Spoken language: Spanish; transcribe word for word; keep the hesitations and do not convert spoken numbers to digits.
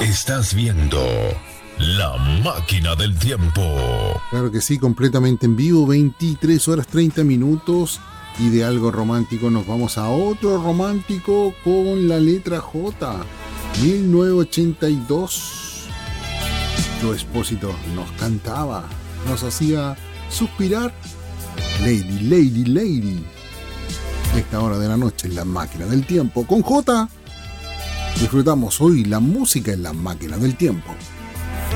Estás viendo La Máquina del Tiempo. Claro que sí, completamente en vivo, veintitrés horas treinta minutos. Y de algo romántico nos vamos a otro romántico con la letra J. mil novecientos ochenta y dos. Joe Espósito nos cantaba, nos hacía suspirar. Lady, lady, lady. Esta hora de la noche en La Máquina del Tiempo con J. Disfrutamos hoy la música en La Máquina del Tiempo.